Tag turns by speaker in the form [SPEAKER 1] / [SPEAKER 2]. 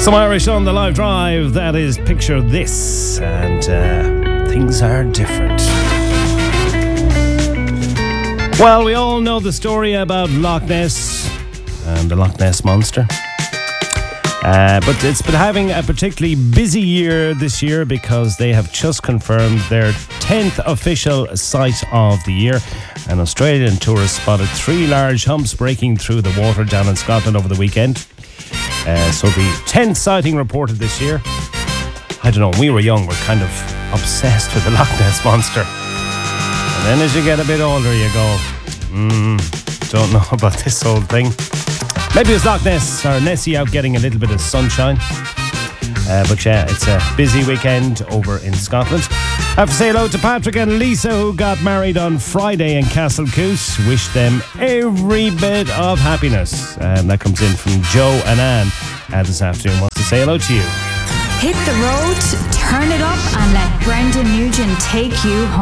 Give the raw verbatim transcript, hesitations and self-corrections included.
[SPEAKER 1] Some Irish on the live drive, that is Picture This, and uh, things are different. Well, we all know the story about Loch Ness and the Loch Ness Monster. Uh, but it's been having a particularly busy year this year because they have just confirmed their tenth official sight of the year. An Australian tourist spotted three large humps breaking through the water down in Scotland over the weekend. Uh, so the tenth sighting reported this year. I don't know, when we were young, we're kind of obsessed with the Loch Ness Monster. And then as you get a bit older, you go, hmm, don't know about this whole thing. Maybe it's Loch Ness or Nessie out getting a little bit of sunshine. Uh, but yeah, it's a busy weekend over in Scotland. I have to say hello to Patrick and Lisa, who got married on Friday in Castlecoose. Wish them every bit of happiness. And that comes in from Joe and Anne uh, this afternoon. Wants to say hello to you.
[SPEAKER 2] Hit the road, turn it up, and let Brendan Nugent take you home.